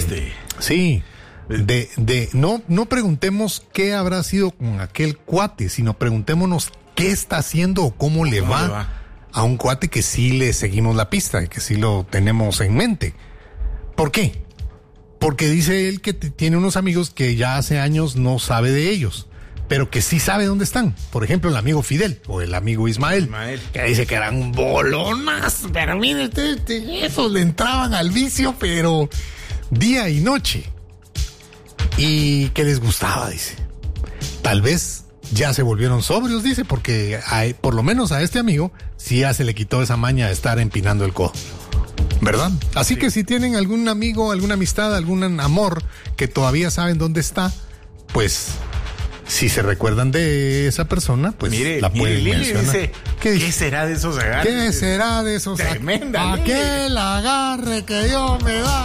Sí. No preguntemos qué habrá sido con aquel cuate, sino preguntémonos qué está haciendo o cómo le va a un cuate que sí le seguimos la pista, que sí lo tenemos en mente. ¿Por qué? Porque dice él que tiene unos amigos que ya hace años no sabe de ellos, pero que sí sabe dónde están. Por ejemplo, el amigo Fidel o el amigo Ismael. Que dice que eran bolonas, pero mire, esos le entraban al vicio, pero día y noche. Y que les gustaba, dice. Tal vez ya se volvieron sobrios, dice, porque por lo menos a este amigo sí ya se le quitó esa maña de estar empinando el codo. ¿Verdad? Así que si tienen algún amigo, alguna amistad, algún amor que todavía saben dónde está, pues si se recuerdan de esa persona, pues la pueden mencionar. Dice, ¿qué será de esos agarres? ¿Qué será de esos agarres? Tremenda. Aquel agarre que Dios me da.